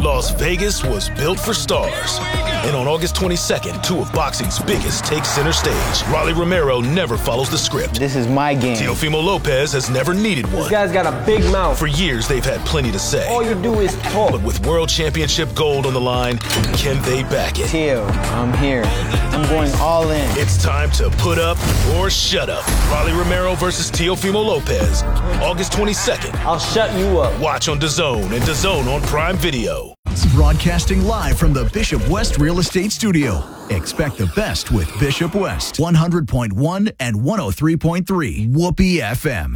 Las Vegas was built for stars. And on August 22nd, two of boxing's biggest take center stage. Rolly Romero never follows the script. This is my game. Teofimo Lopez has never needed one. This guy's got a big mouth. For years, they've had plenty to say. All you do is talk. But with World Championship gold on the line, can they back it? Teo, I'm here. I'm going all in. It's time to put up or shut up. Rolly Romero versus Teofimo Lopez. August 22nd. I'll shut you up. Watch on DAZN and DAZN on Prime Video. Broadcasting live from the Bishop West Real Estate Studio. Expect the best with Bishop West. 100.1 and 103.3 Whoopee FM.